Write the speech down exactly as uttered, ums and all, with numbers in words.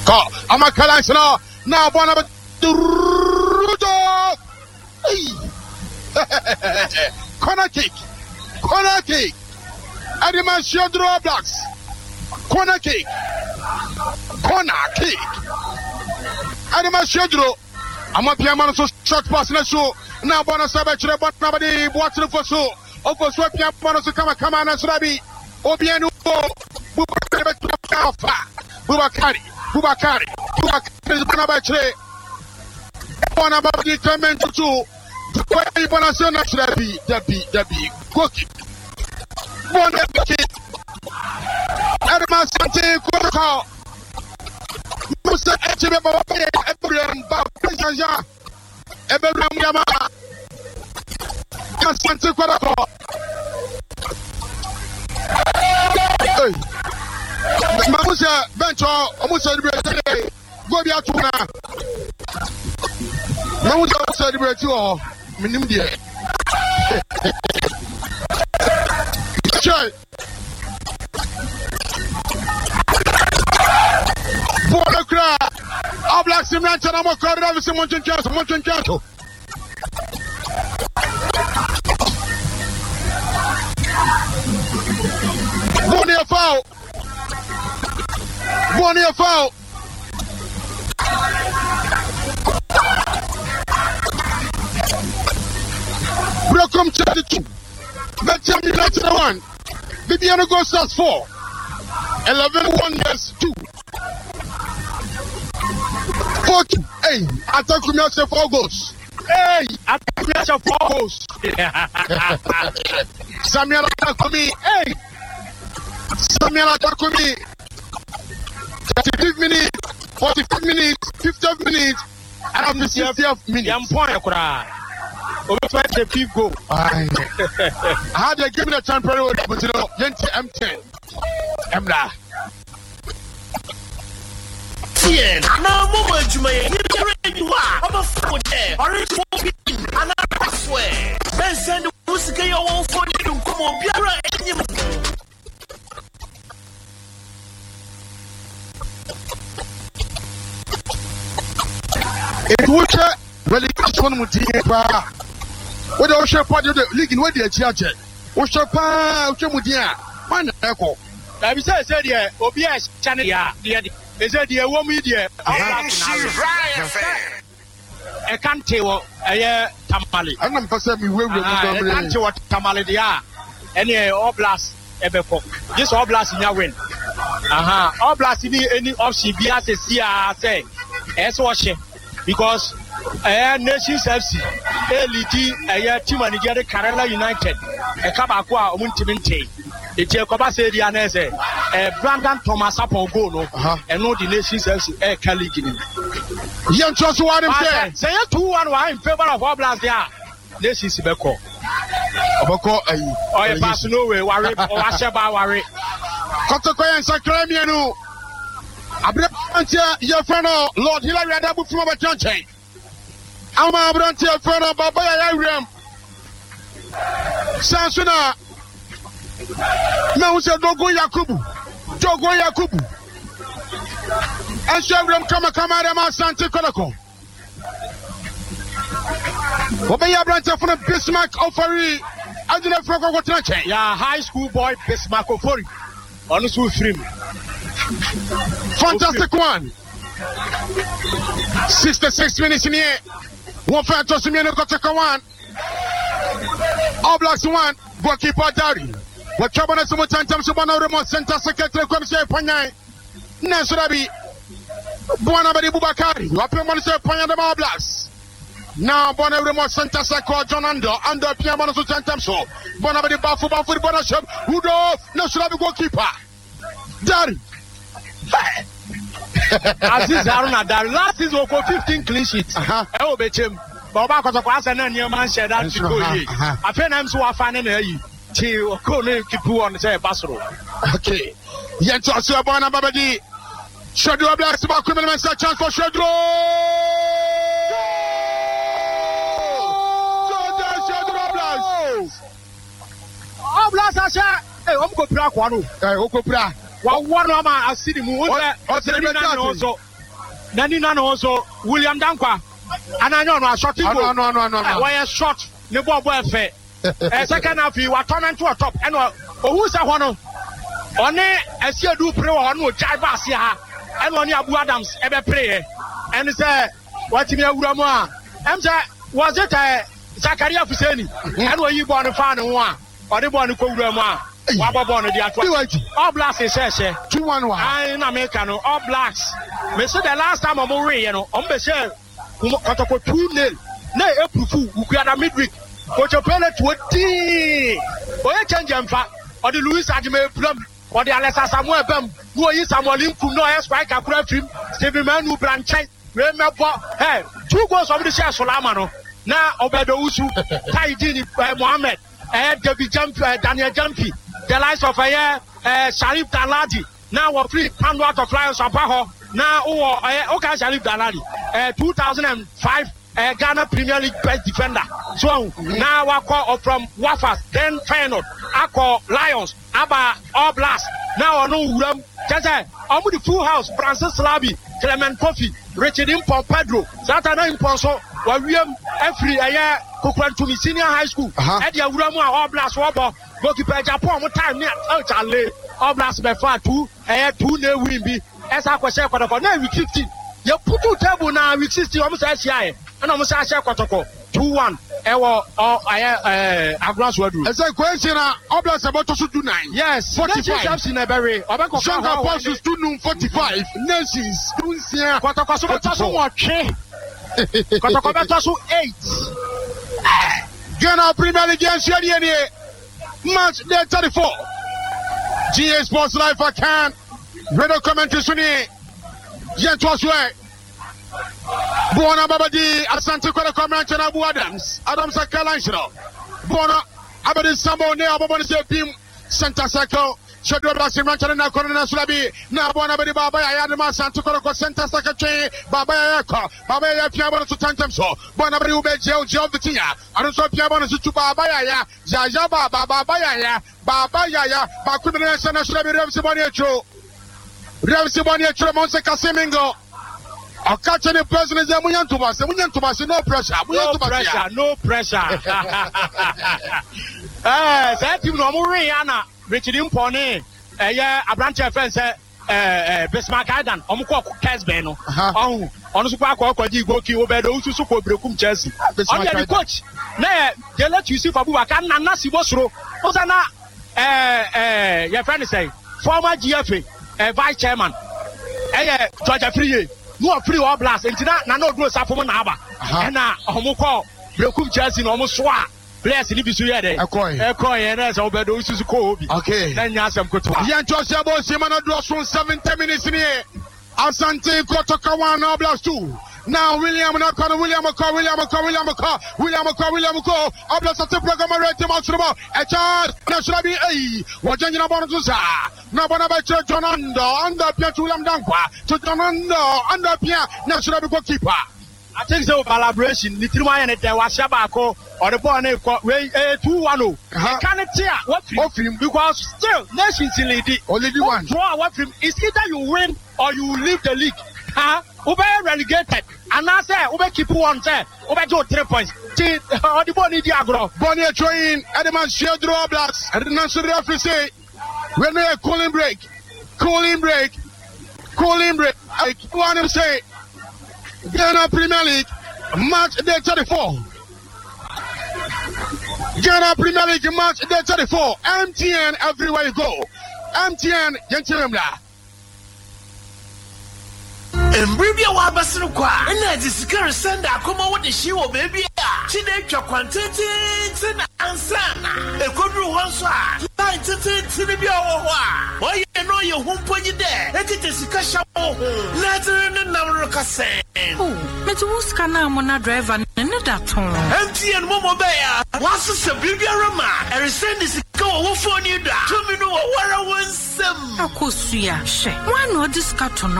Call. I'm a Kalansana. Now, one of the corner kick. Corner kick. Adiman Shedro Blacks. Corner kick. Corner kick. Adiman Shedro. I'm a piano so short pass in the show. Now, Bona Sabach, but nobody watching for so. Of course, what piano to come come on and Srabi. Obiano. Bubakari. Bubakari. Bubakari is Bonabatre. Bonabati coming to two. Why Bonasona Debbie, Debbie, Debbie, Cookie. Bonabati. Adama Sante Koko. Musa Echebe, Ebraham, Babaja, Ebraham Yama. Sante Koko. Mamusa Bencho, almost celebrated. Go be out now. Mamusa celebrate you all. Minimum dear. Try. For the crowd. All blacks in Ranch and I'm a crowd of someone to catch, someone to catch. One year foul. One year foul. Welcome to the two. That's a minute one. Bibiano goes as four. Eleven one yes two. Four two. Hey, attack me as four goals. Hey, attack me as four goals. Samuel attack me. Hey, Samuel attack me. thirty-five minutes, forty-five minutes, fifty minutes, and I'm the sixtieth minute. I'm point cry. Over the fifth goal. I had to give me a temporary, but you know, M ten. Emla. Yeah, now, moment you may hear you are. I'm a fool there. Are you talking? And I swear. Then send the music you won't for you. Come on, Biara. It would really catch one with the what the ocean part of the league in what the judge. Ocean Pound, Chamudia, one echo. I was said, yeah, Obias, Chania, they said, yeah, one media. I can't tell a tamale. I'm not saying we will can't tell what tamale they are. Any oblast ever cook. This oblast in your win. Aha, oblast in any of C B S, say, as wash because a Nations F C, L E T, a team manager, Kerala United, a Kabakwa, Muntimente, a Jacoba said, a Brandon Thomas Apo Gono, and no the Nations F C, a Kelly Guinea. Young Joshua, say two one in favor of Oblast, yeah. Nations Beko. Beko, or a pass no way, worry, or Ashaba worry. Kotokoya and Sacramiano. Abrantia, your friend, Lord Hillary Adabu from a country. I'm a Abrantia friend of Baba Iriam. Sansuna. Now, say, Dogo Yakubu. Dogo Yakubu. And Shabram come a camera, Santa Kolako. Obey Abrantia from a Bismarck Ofari. I do not forget what to say. Yeah, high school boy Bismarck Ofari. On the school stream. Fantastic one. sixty-six minutes in here. One fan to Simino Kotaka one. All Blacks one. Goalkeeper Dari. What Cabana Sumutan Tamsubano Remote Center Secretary Commissioner Panay. Nasurabi. Buanabadi Bubakari. Wapi Minister Panay the All Blacks. Now Bona Remote Center Secretary John Ando. Ando Piamano Sutantamso. Bonabadi Bafu Bafu Bonashab. Udo. Nasurabi goalkeeper. Dari. Aziz Haruna Dari last season we got fifteen clean sheets. Uh-huh. I will bet him. But about because of us and your man said that to go here. I feel I'm so finding here. Till Kone keep on the say Basro. Okay. Yet also Bona Babadi. Shadro Blacks about criminal and chance for Shadro. Shadro Blacks. Oh Blacks Asha. Hey, I'm go pra kwano. Hey, Okopra. One one man I see the moon. Also, Nani Nano also William Dankwa. And I know no short. No no no no no. Why a short? Ne boy boy fair. Second half you were turning to a top. And who's a one? Only as you do pray on no Jaibasia. And one Abu Adams ever pray. And say what in your Rama? I'm saying was it a Zakaria Fuseni? And were you born a fan of one? Or the born to go Rama? Wabba born the all blacks is says two one one. I in America no all blacks. Me say the last time I'm away, you know, on be say Kotoko two nil. Na epufu ukuada midweek. Kocho pele twenty. Oye change mfa. Or the Louis Adjime plum. Or the Alessa Samuel Bem. Who is Samuel Limpu no S strike akura film. Stephen Manu Branchai. Remember, hey, two goals of the share Solamano. Now Obedo Usu, Taidini Mohammed, eh, David Jump, Daniel Jumpy, the likes of a uh, Sharif Daladi. Now we're free hand out of Lions of Baho. Now, oh, okay, Sharif Daladi, uh, two thousand five uh, Ghana Premier League best defender. So mm-hmm. Now I call from Wafas, then Feyenoord, I call Lions, Abba All Blast. Now I know Uram, just I'm with the full house, Francis Slaby, Clement Kofi, Richard Impon Pedro, Satana Imponso, William every year, Kokwan to senior high school, Eddie Urama, All Blast Wabba, Goalkeeper Japan, time near Charlie, All Blast by far two, a two no win be, as I was saying, for the week fifteen. You put two table now, week sixty, almost S C I, and almost I share Kotoko, two one. Ewa or I Agras Wadu. As a question, Oblas about to do nine. Yes, forty-five. In a berry. Shanga Passes to noon forty-five. Nations, Tunisia, Quatacoso watch. Quatacoso eight. Ghana Premier League against Yadi. Match day thirty-four. G A Sports Life I can. Radio commentary Sunni. Yen Twaswe. Buona Babadi, Asante Kwada Comrade Abu Adams, Adams Akalanchino. Buona Abadi Sambo, Nea Baboni Pim, Santa Sako, Shadow Brasim Ranchana Corona Sulabi, Nabona Badi Baba, Adama Santa Corona Santa Sakatri, Baba Yako, Baba Yapiabon to Tantamso, Bonabri Ube Gel Gel Vitia, and also Piabon to Baba Yaya, Jaja Baba, Baba Yaya, Baba Yaya, Bakuman Sana Sulabi Revsiboniacho, Revsiboniacho Monse Casimingo. I'll catch any person is a million to us, a million to us, no pressure, no pressure, no pressure. Eh, that you know, Muriana, Richard Impone, eh, yeah, a branch of fence, eh, Bismarck Island, Omco Casbeno, on on the Super Quacky, Goki, Obedo, Suko, Brokum Chelsea. On the coach, nay, they let you see for Buakan, and Nasi Bosro, Osana, eh, eh, your friend say, former G F A, eh, vice chairman, eh, Georgia Free. No free All Blast, and now no do Sapo Naba. And now, Homoko, Brokum Chelsea, almost swat. Players in Ibisuade, a coin, a coin, and as Obedo Suzuko. Okay, then Yasam Koto. Yantoshabo Simona draws from seventy minutes in here. Asante Kotokawan All Blast two. Now William Nakon, William McCaw, William McCaw, William McCaw, William McCaw, William McCaw, All Blast at the program rate him out to the ball. A child, National B A, what Janina Bonazusa, Nabana by Church Jonondo, under Piatulam Dankwa, to Jonondo, under Pia, National Goalkeeper. I think so, collaboration, the Truma and the Washabako, or the Bonnet, two one. Can it tear what film? Because still, Nations in Lady, only one. Draw what film is either you win or you leave the league. Huh? Ube relegated, and I say, Ube keep one there, Ube do three points. Or the Bonnie Diagro, Bonnie train, Edmund Shield Draw Blacks, and the national referee say, when they are cooling break, cooling break, cooling break. I want to say, Ghana Premier League, match day thirty-four. Ghana Premier League, match day thirty-four. M T N everywhere you go. M T N, Yenchiremla. Embribia wa basinu kwa na disikare senda akoma wo de hye baby a chide twa kwantete na ansana ekoduru ho so a line tete ni bia wo ho a oye no ye humponyi de etete sika sha wo na tere ne namro kase oh metu muska na mo na driver ne ne daton M T N mo mo be ya wasu se bibia rama e send sika wo phone you da to me no wo wara wonsam akosua hye wan no diskato